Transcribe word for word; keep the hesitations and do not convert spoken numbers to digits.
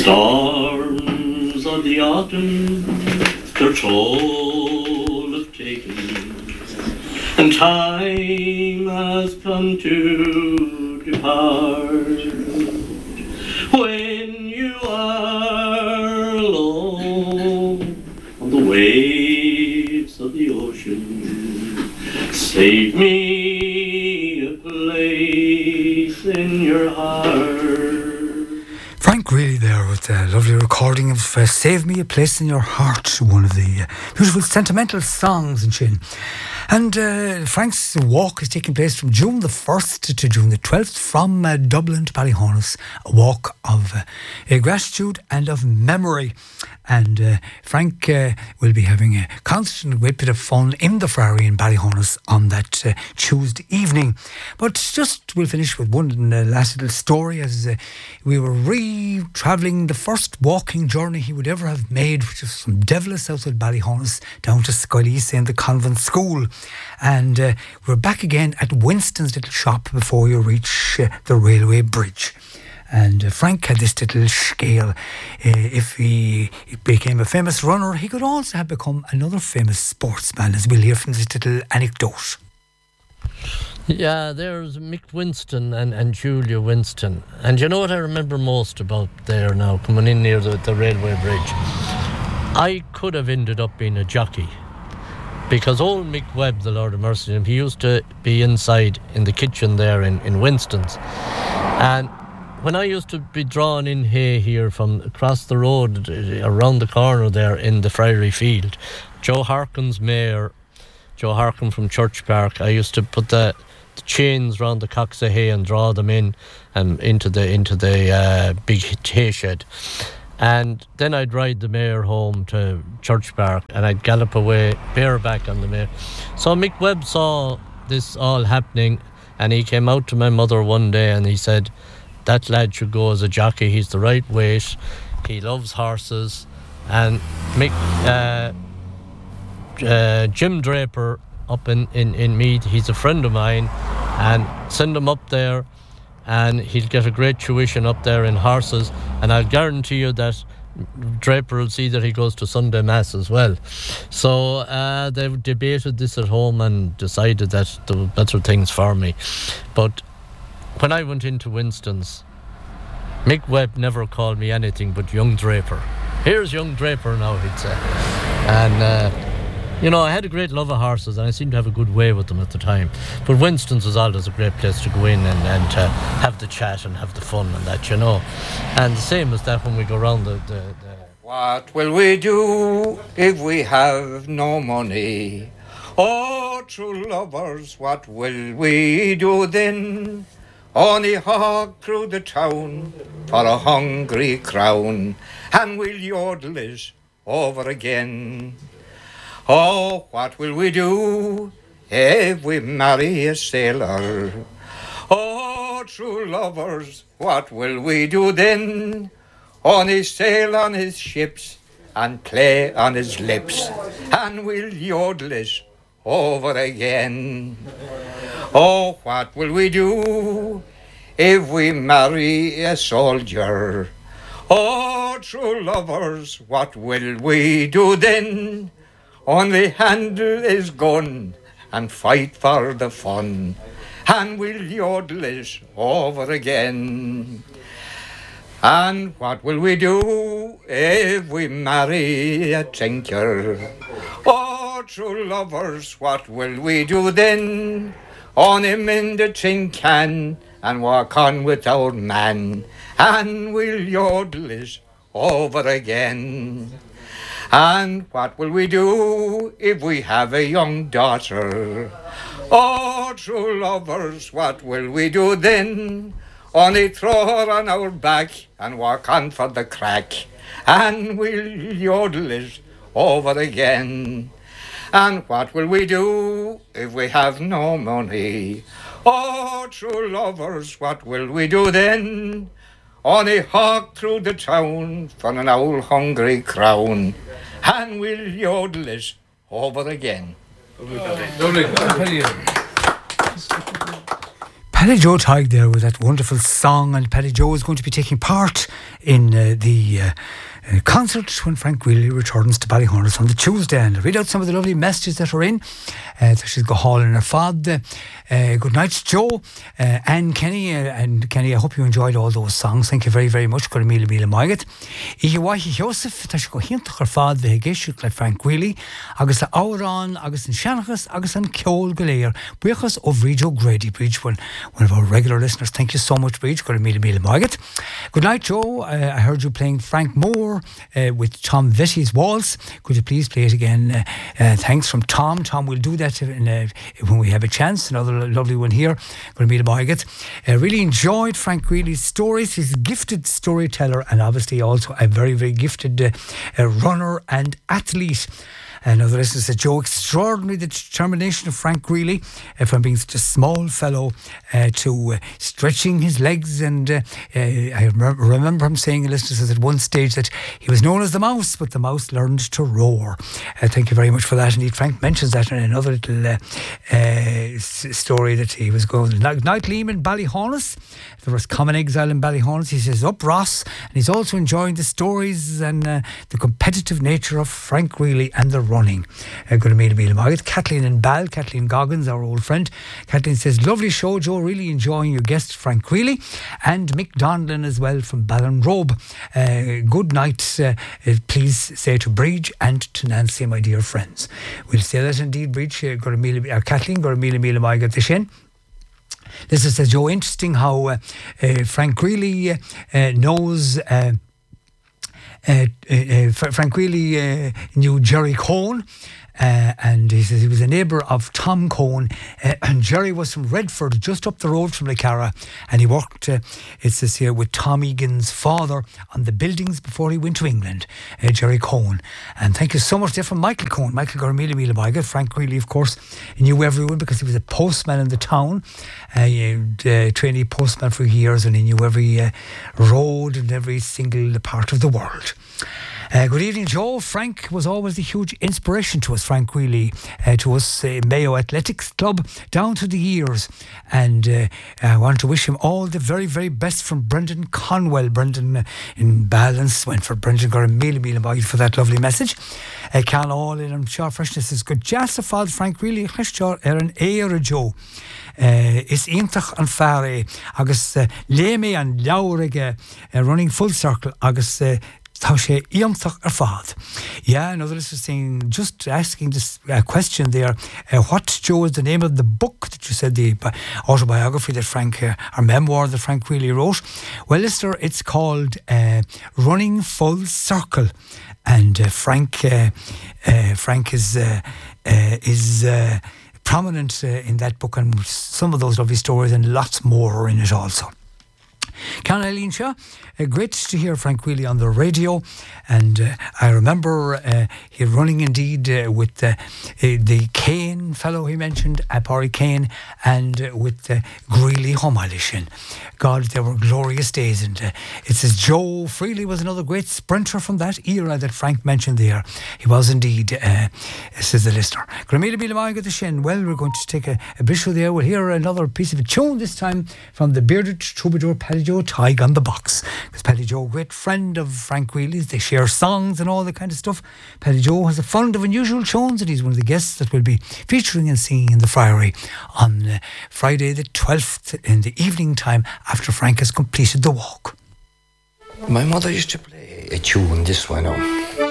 storms of the autumn their toll have taken, and time has come to depart. When you are alone on the waves of the ocean, save me a place in your heart. Frank Greeley there with a lovely recording of uh, Save Me a Place in Your Heart, one of the uh, beautiful sentimental songs in Shin. And uh, Frank's walk is taking place from June the first to June the twelfth from uh, Dublin to Ballyhonus, a walk of uh, gratitude and of memory. And uh, Frank uh, will be having a concert and a great bit of fun in the Friary in Ballyhonus on that uh, Tuesday evening. But just we'll finish with one uh, last little story as uh, we were re-travelling the first walking journey he would ever have made, which was from Devlis outside Ballyhonus down to Scoilisa in the convent school. And uh, we're back again at Winston's little shop before you reach uh, the railway bridge. And uh, Frank had this little scale. Uh, if he became a famous runner, he could also have become another famous sportsman, as we'll hear from this little anecdote. Yeah, there's Mick Winston and, and Julia Winston. And you know what I remember most about there now, coming in near the, the railway bridge? I could have ended up being a jockey. Because old Mick Webb, the Lord of Mercy, he used to be inside in the kitchen there in, in Winston's. And when I used to be drawn in hay here from across the road, around the corner there in the Friary Field, Joe Harkin's mare, Joe Harkin from Church Park, I used to put the, the chains round the cocks of hay and draw them in and into the into the uh, big hay shed. And then I'd ride the mare home to Church Park and I'd gallop away bareback on the mare. So Mick Webb saw this all happening and he came out to my mother one day and he said, that lad should go as a jockey, he's the right weight, he loves horses. And Mick, uh, uh, Jim Draper up in, in, in Meath, he's a friend of mine, and send him up there and he'll get a great tuition up there in horses, and I'll guarantee you that Draper will see that he goes to Sunday Mass as well. So uh, they debated this at home and decided that there were better things for me. But when I went into Winston's, Mick Webb never called me anything but young Draper. Here's young Draper now, he'd say. And, uh, you know, I had a great love of horses and I seemed to have a good way with them at the time. But Winston's was always a great place to go in and, and to have the chat and have the fun and that, you know. And the same as that when we go round the... the, the What will we do if we have no money? Oh, true lovers, what will we do then? Only hog through the town for a hungry crown, and we'll yodel it over again. Oh, what will we do if we marry a sailor? Oh, true lovers, what will we do then? Only sail on his ships and play on his lips, and we'll yodel it over again. Oh, what will we do if we marry a soldier? Oh, true lovers, what will we do then? Only handle his gun and fight for the fun, and we'll yodel it over again. And what will we do if we marry a tinker? Oh, true lovers, what will we do then? On him in the tin can and walk on with our man, and we'll yodel it over again. And what will we do if we have a young daughter? Oh, true lovers, what will we do then? Only throw her on our back and walk on for the crack, and we'll yodel it over again. And what will we do if we have no money? Oh, true lovers, what will we do then? Only hawk through the town for an old hungry crown, and we'll yodel it over again. Lovely. Paddy Joe Tighe there with that wonderful song, and Paddy Joe is going to be taking part in uh, the uh, uh, concert when Frank Wheely returns to Ballyhonus on the Tuesday. And I'll read out some of the lovely messages that are in. Uh, so she's go hauling her fad. Uh, good night, Joe. Uh, and Kenny, uh, and Kenny, I hope you enjoyed all those songs. Thank you very, very much. Go to Mila Mila Maigat. Ihe wahi Joseph, ta go hintach her fad ve geishuk like Frank Wheely. Agus a Auron, agus an Shanachas, agus an Kjol Galeir. Buchas of Regio Grady Bridge, one, one of our regular listeners. Thank you so much, Bridge. Go to Mila Mila Maigat. Good night, Joe. Uh, I heard you playing Frank Moore uh, with Tom Vetti's Waltz. Could you please play it again? Uh, uh, thanks from Tom. Tom will do that in, uh, when we have a chance. Another lovely one here. Going to be the Maigat. Uh, really enjoyed Frank Wheely's stories. He's a gifted storyteller and obviously also a very, very gifted uh, uh, runner and athlete. Another listener said, Joe, extraordinary the determination of Frank Wheely uh, from being such a small fellow uh, to uh, stretching his legs. And uh, uh, I rem- remember him saying, a listener says at one stage that he was known as the mouse, but the mouse learned to roar. Uh, thank you very much for that. Indeed, Frank mentions that in another little uh, uh, s- story that he was going to Nightleam in Ballyhonus. There was common exile in Ballyhonus. He says, up Ross. And he's also enjoying the stories and uh, the competitive nature of Frank Wheely and the running. Uh, good to meet you, Margaret. Kathleen and Bal, Kathleen Goggins, our old friend. Kathleen says, lovely show, Joe. Really enjoying your guest, Frank Wheely. And Mick Donlan as well from Ballinrobe. Uh, good night, uh, uh, please say to Bridge and to Nancy, my dear friends. We'll say that indeed, Bridge. Uh, good to meet you, uh, Kathleen. Good to meet you, Margaret. This is, says, Joe, interesting how uh, uh, Frank Wheely uh, uh, knows... Uh, Uh, uh, uh, Frank Wheely uh, knew Jerry Cohn, uh, and he says he was a neighbour of Tom Cohn, uh, and Jerry was from Redford, just up the road from Lecara, and he worked, uh, it says here, with Tom Egan's father on the buildings before he went to England, uh, Jerry Cohn. And thank you so much there from Michael Cohn. Michael got a mila mila baiga. Frank Wheely, of course, he knew everyone because he was a postman in the town, uh, he was a trainee postman for years, and he knew every uh, road and every single part of the world. Uh, good evening, Joe. Frank was always a huge inspiration to us, Frank Wheely, uh, to us, uh, Mayo Athletics Club, down to the years. And uh, I want to wish him all the very, very best from Brendan Conwell. Brendan uh, in balance went for Brendan, got a meal, meal about for that lovely message. Uh, Can all in and Shaw Freshness is good. Jassafal, Frank Wheely, Cheshar, Erin, Eir, Joe. Uh, is Intach and Fare, Agus uh, Leme and Laurige, uh, running full circle, Agus. Uh, Yeah, another listener saying, just asking this uh, question there, uh, what, Joe, is the name of the book that you said, the autobiography that Frank, uh, or memoir that Frank Wheely wrote? Well, listener, it's called uh, Running Full Circle, and uh, Frank, uh, uh, Frank is uh, uh, is. Uh, prominent uh, in that book, and some of those lovely stories and lots more are in it also. Can Eileen Shaw, uh, great to hear Frank Wheely on the radio, and uh, I remember uh, he running indeed uh, with uh, uh, the Kane fellow he mentioned, Apari Kane, and uh, with uh, Greeley Homalishin. God, they were glorious days, and uh, it says Joe Freely was another great sprinter from that era that Frank mentioned there. He was indeed, uh, says the listener. Well, we're going to take a, a bishop there. We'll hear another piece of a tune, this time from the bearded troubadour Paddy Joe Tighe on the box. Because Paddy Joe, great friend of Frank Wheely's, they share songs and all that kind of stuff. Paddy Joe has a fund of unusual tunes, and he's one of the guests that will be featuring and singing in the Friary on uh, Friday the twelfth in the evening time after Frank has completed the walk. My mother used to play a tune, this one, oh.